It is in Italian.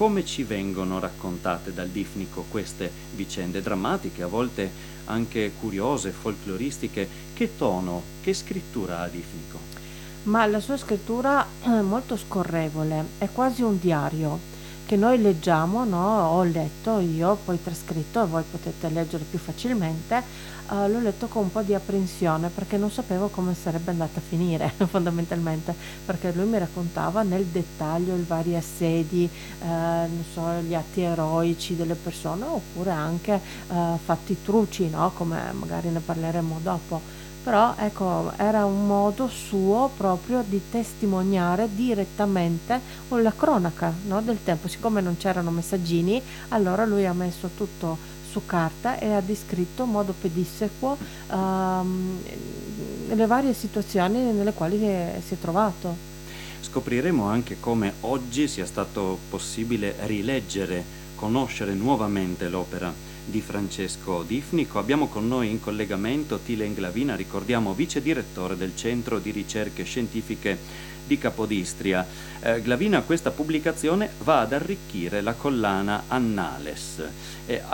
Come ci vengono raccontate dal Diffnico queste vicende drammatiche, a volte anche curiose, folcloristiche? Che tono, che scrittura ha Diffnico? Ma la sua scrittura è molto scorrevole, è quasi un diario che noi leggiamo, no? Ho letto io, poi trascritto, e voi potete leggere più facilmente. L'ho letto con un po' di apprensione perché non sapevo come sarebbe andata a finire, fondamentalmente, perché lui mi raccontava nel dettaglio i vari assedi, non so, gli atti eroici delle persone, oppure anche fatti truci, no? Come magari ne parleremo dopo. Però ecco, era un modo suo proprio di testimoniare direttamente la cronaca, no, del tempo. Siccome non c'erano messaggini, allora lui ha messo tutto su carta e ha descritto in modo pedissequo ehm, le varie situazioni nelle quali si è trovato. Scopriremo anche come oggi sia stato possibile rileggere, conoscere nuovamente l'opera di Francesco Diffnico. Abbiamo con noi in collegamento Tilen Glavina, ricordiamo vice direttore del Centro di Ricerche Scientifiche di Capodistria. Glavina, questa pubblicazione va ad arricchire la collana Annales.